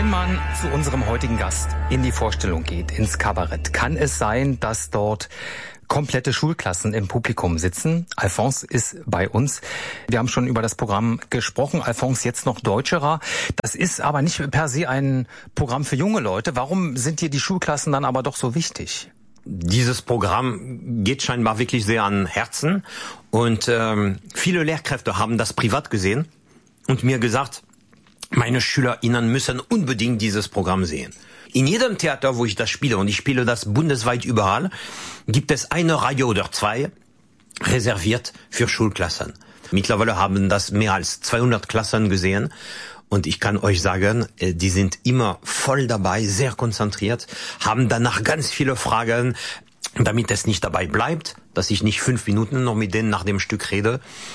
Wenn man zu unserem heutigen Gast in die Vorstellung geht, ins Kabarett, kann es sein, dass dort komplette Schulklassen im Publikum sitzen. Alphonse ist bei uns. Wir haben schon über das Programm gesprochen. Alphonse, jetzt noch Deutscherer. Das ist aber nicht per se ein Programm für junge Leute. Warum sind dir die Schulklassen dann aber doch so wichtig? Dieses Programm geht scheinbar wirklich sehr an Herzen. Und viele Lehrkräfte haben das privat gesehen und mir gesagt, meine SchülerInnen müssen unbedingt dieses Programm sehen. In jedem Theater, wo ich das spiele, und ich spiele das bundesweit überall, gibt es eine Reihe oder zwei reserviert für Schulklassen. Mittlerweile haben das mehr als 200 Klassen gesehen. Und ich kann euch sagen, die sind immer voll dabei, sehr konzentriert, haben danach ganz viele Fragen, damit es nicht dabei bleibt, dass ich nicht 5 Minuten noch mit denen nach dem Stück rede.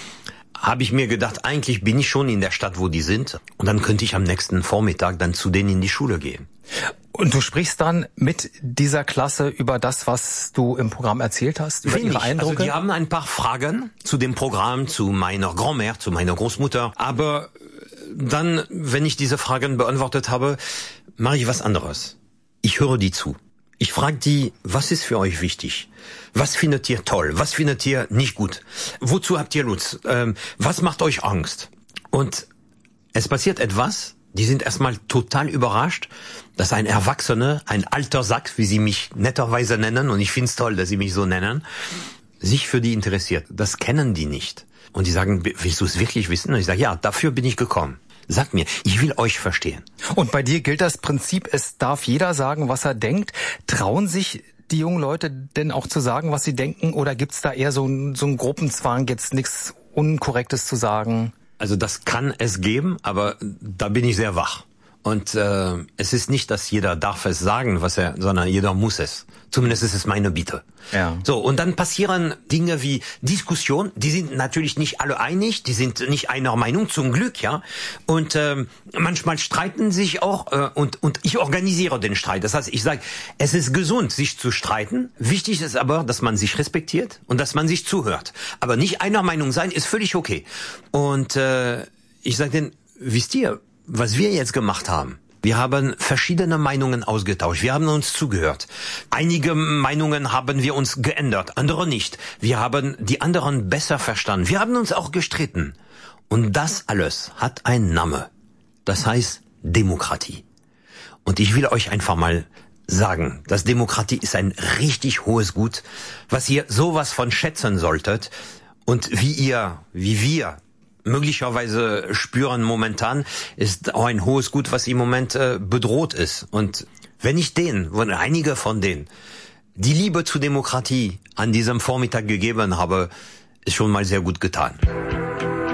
Habe ich mir gedacht, eigentlich bin ich schon in der Stadt, wo die sind. Und dann könnte ich am nächsten Vormittag dann zu denen in die Schule gehen. Und du sprichst dann mit dieser Klasse über das, was du im Programm erzählt hast, über ihre Eindrücke? Also die haben ein paar Fragen zu dem Programm, zu meiner Grand-Mère, zu meiner Großmutter. Aber dann, wenn ich diese Fragen beantwortet habe, mache ich was anderes. Ich höre die zu. Ich frage die, was ist für euch wichtig? Was findet ihr toll? Was findet ihr nicht gut? Wozu habt ihr Lust? Was macht euch Angst? Und es passiert etwas, die sind erstmal total überrascht, dass ein Erwachsener, ein alter Sack, wie sie mich netterweise nennen, und ich find's toll, dass sie mich so nennen, sich für die interessiert. Das kennen die nicht. Und die sagen, willst du es wirklich wissen? Und ich sage, ja, dafür bin ich gekommen. Sag mir, ich will euch verstehen. Und bei dir gilt das Prinzip, es darf jeder sagen, was er denkt. Trauen sich die jungen Leute denn auch zu sagen, was sie denken? Oder gibt's da eher so einen Gruppenzwang, jetzt nichts Unkorrektes zu sagen? Also das kann es geben, aber da bin ich sehr wach. Und es ist nicht, dass jeder darf es sagen, sondern jeder muss es. Zumindest ist es meine Bitte. Ja. So, und dann passieren Dinge wie Diskussion. Die sind natürlich nicht alle einig, die sind nicht einer Meinung, zum Glück, ja. Und manchmal streiten sich auch und ich organisiere den Streit. Das heißt, ich sage, es ist gesund, sich zu streiten. Wichtig ist aber, dass man sich respektiert und dass man sich zuhört. Aber nicht einer Meinung sein ist völlig okay. Und ich sage denen, wisst ihr, was wir jetzt gemacht haben? Wir haben verschiedene Meinungen ausgetauscht. Wir haben uns zugehört. Einige Meinungen haben wir uns geändert, andere nicht. Wir haben die anderen besser verstanden. Wir haben uns auch gestritten. Und das alles hat einen Namen. Das heißt Demokratie. Und ich will euch einfach mal sagen, dass Demokratie ist ein richtig hohes Gut, was ihr sowas von schätzen solltet. Und wie wir möglicherweise spüren momentan, ist auch ein hohes Gut, was im Moment bedroht ist. Und wenn ich einige von denen, die Liebe zur Demokratie an diesem Vormittag gegeben habe, ist schon mal sehr gut getan.